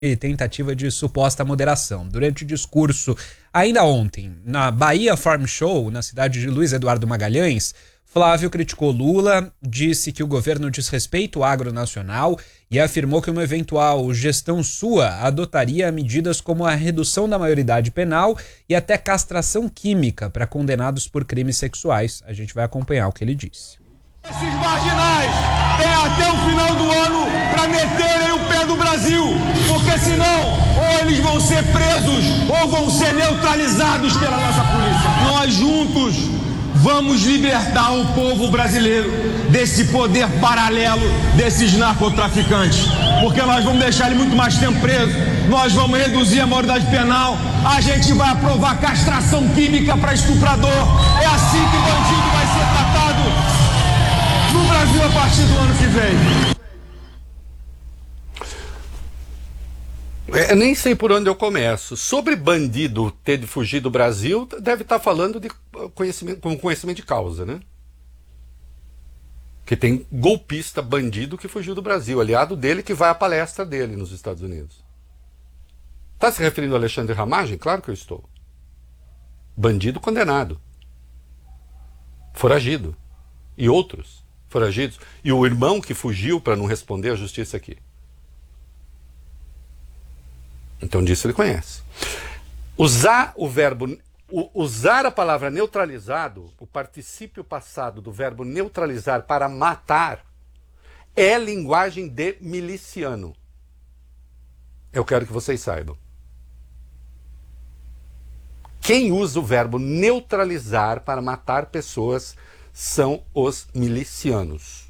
tentativa de suposta moderação. Durante o discurso, ainda ontem, na Bahia Farm Show, na cidade de Luiz Eduardo Magalhães, Flávio criticou Lula, disse que o governo desrespeita o agro nacional e afirmou que uma eventual gestão sua adotaria medidas como a redução da maioridade penal e até castração química para condenados por crimes sexuais. A gente vai acompanhar o que ele disse. Esses marginais têm até o final do ano para meterem o pé do Brasil, porque senão ou eles vão ser presos ou vão ser neutralizados pela nossa polícia. Nós juntos vamos libertar o povo brasileiro desse poder paralelo desses narcotraficantes, porque nós vamos deixar ele muito mais tempo preso, nós vamos reduzir a maioridade penal, a gente vai aprovar castração química para estuprador. É assim que o bandido vai ser tratado no Brasil a partir do ano que vem. Eu nem sei por onde eu começo. Sobre bandido ter de fugir do Brasil, deve estar falando de conhecimento de causa, né? Que tem golpista bandido que fugiu do Brasil, aliado dele que vai à palestra dele nos Estados Unidos. Está se referindo a Alexandre Ramagem? Claro que eu estou. Bandido condenado. Foragido. E outros foragidos. E o irmão que fugiu para não responder à justiça aqui. Então disso ele conhece. Usar o verbo, usar a palavra neutralizado, o particípio passado do verbo neutralizar para matar, é linguagem de miliciano. Eu quero que vocês saibam. Quem usa o verbo neutralizar para matar pessoas são os milicianos.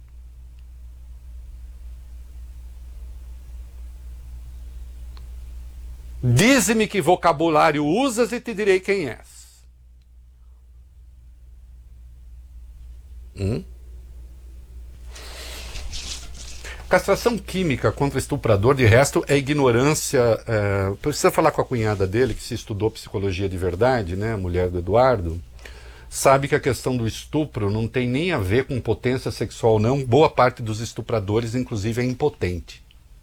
Dize-me que vocabulário usas e te direi quem és. Castração química contra estuprador, de resto, é ignorância. Precisa falar com a cunhada dele, que se estudou psicologia de verdade, né, a mulher do Eduardo, sabe que a questão do estupro não tem nem a ver com potência sexual, não. Boa parte dos estupradores, inclusive, é impotente.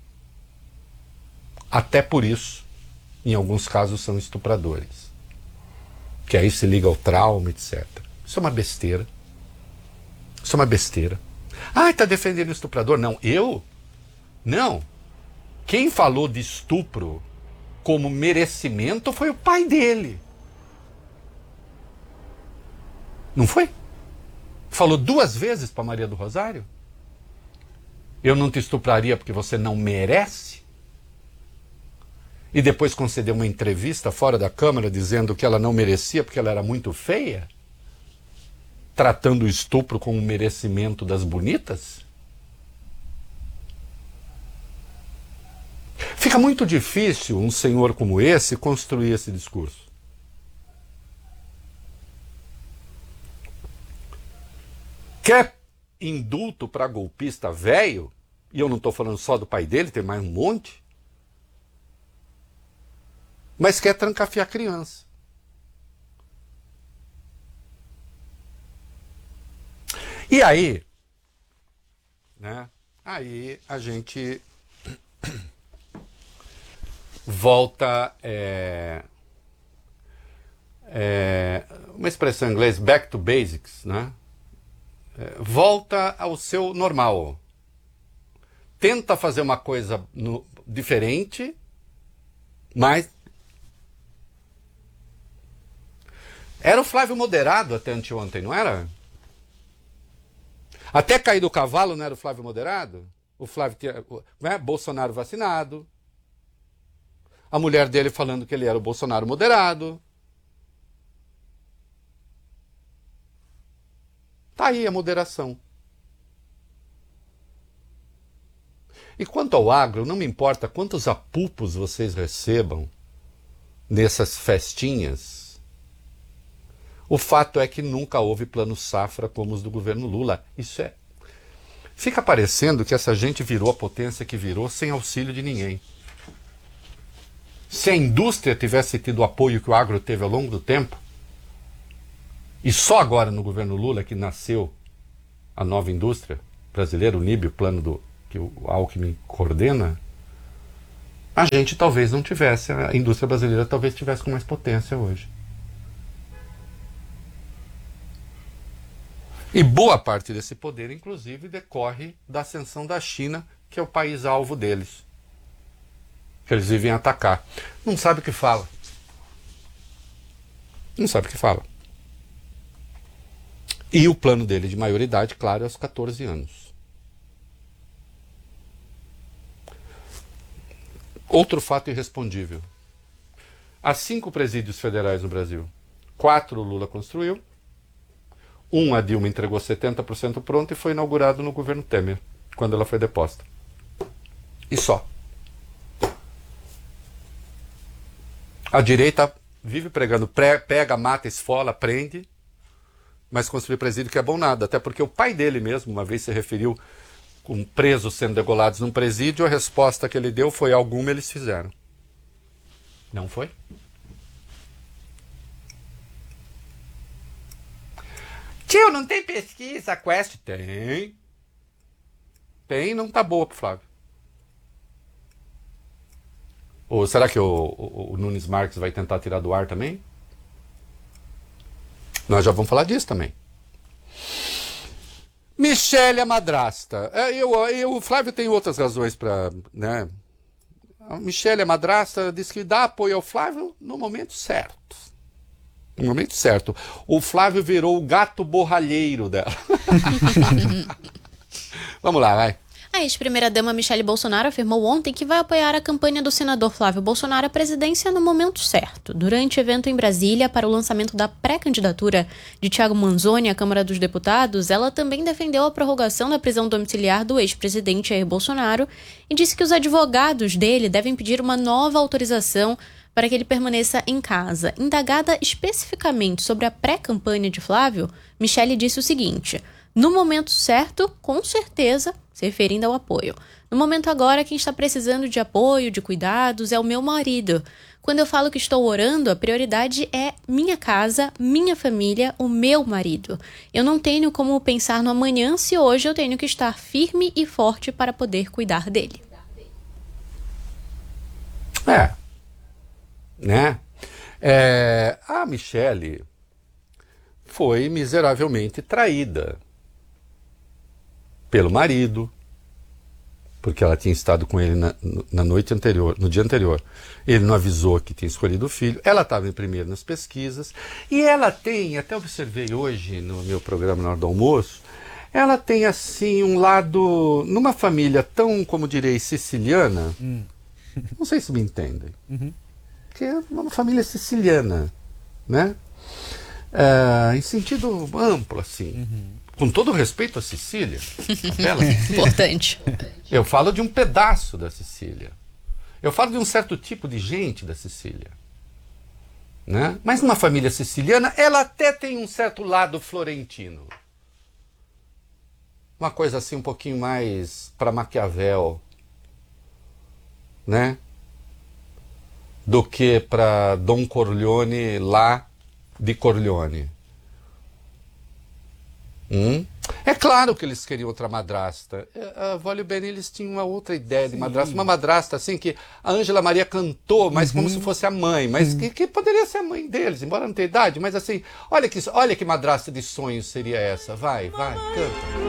Até por isso, em alguns casos, são estupradores. Que aí se liga ao trauma, etc. Isso é uma besteira. Isso é uma besteira. Ah, está defendendo o estuprador? Não, eu? Não. Quem falou de estupro como merecimento foi o pai dele. Não foi? Falou 2 vezes para Maria do Rosário? Eu não te estupraria porque você não merece? E depois concedeu uma entrevista fora da Câmara dizendo que ela não merecia porque ela era muito feia? Tratando o estupro como um merecimento das bonitas? Fica muito difícil um senhor como esse construir esse discurso. Quer indulto para golpista velho? E eu não estou falando só do pai dele, tem mais um monte. Mas quer trancafiar criança. E aí, né? Aí a gente volta, uma expressão em inglês, back to basics, né? Volta ao seu normal. Tenta fazer uma coisa diferente, mas era o Flávio moderado até anteontem, não era? Até cair do cavalo não era o Flávio moderado? O Flávio tinha, né, Bolsonaro vacinado. A mulher dele falando que ele era o Bolsonaro moderado. Tá aí a moderação. E quanto ao agro, não me importa quantos apupos vocês recebam nessas festinhas. O fato é que nunca houve plano safra como os do governo Lula. Isso é... Fica parecendo que essa gente virou a potência que virou sem auxílio de ninguém. Se a indústria tivesse tido o apoio que o agro teve ao longo do tempo, e só agora no governo Lula que nasceu a nova indústria brasileira, o NIB, o plano que o Alckmin coordena, a gente talvez não tivesse, a indústria brasileira talvez tivesse com mais potência hoje. E boa parte desse poder, inclusive, decorre da ascensão da China, que é o país-alvo deles, que eles vivem atacar. Não sabe o que fala. Não sabe o que fala. E o plano dele de maioridade, claro, é aos 14 anos. Outro fato irrespondível. Há 5 presídios federais no Brasil. 4 o Lula construiu. 1 a Dilma entregou 70% pronto e foi inaugurado no governo Temer, quando ela foi deposta. E só. A direita vive pregando, pega, mata, esfola, prende, mas construir presídio que é bom nada. Até porque o pai dele mesmo, uma vez se referiu com presos sendo degolados num presídio, a resposta que ele deu foi: alguma eles fizeram. Não foi? Tio, não tem pesquisa, Quest? Tem. Tem, não tá boa pro Flávio. Ou será que o Nunes Marques vai tentar tirar do ar também? Nós já vamos falar disso também. Michele, a madrasta. O Flávio tem outras razões para, né? A Michele, a madrasta, diz que dá apoio ao Flávio no momento certo. No momento certo. O Flávio virou o gato borralheiro dela. Vamos lá, vai. A ex-primeira-dama Michele Bolsonaro afirmou ontem que vai apoiar a campanha do senador Flávio Bolsonaro à presidência no momento certo. Durante evento em Brasília para o lançamento da pré-candidatura de Thiago Manzoni à Câmara dos Deputados, ela também defendeu a prorrogação da prisão domiciliar do ex-presidente Jair Bolsonaro e disse que os advogados dele devem pedir uma nova autorização para que ele permaneça em casa. Indagada especificamente sobre a pré-campanha de Flávio, Michele disse o seguinte: no momento certo, com certeza, se referindo ao apoio. No momento agora, quem está precisando de apoio, de cuidados, é o meu marido. Quando eu falo que estou orando, a prioridade é minha casa, minha família, o meu marido. Eu não tenho como pensar no amanhã se hoje eu tenho que estar firme e forte para poder cuidar dele. A Michele foi miseravelmente traída pelo marido, porque ela tinha estado com ele na noite anterior, no dia anterior. Ele não avisou que tinha escolhido o filho. Ela estava em primeiro nas pesquisas. E ela tem, até observei hoje no meu programa na hora do almoço, ela tem assim um lado, numa família tão, como direi, siciliana, não sei se me entendem, que é uma família siciliana, né? Em sentido amplo, assim. Com todo respeito à Sicília, a bela Sicília. Importante. Eu falo de um pedaço da Sicília. Eu falo de um certo tipo de gente da Sicília. Né? Mas uma família siciliana, ela até tem um certo lado florentino. Uma coisa assim um pouquinho mais para Maquiavel, né? Do que para Dom Corleone lá de Corleone. É claro que eles queriam outra madrasta. A Vólio Bene, eles tinham uma outra ideia de madrasta. Uma madrasta assim que a Ângela Maria cantou, mas como se fosse a mãe. Mas que poderia ser a mãe deles, embora não tenha idade. Mas assim, olha que madrasta de sonhos seria essa. Vai, canta.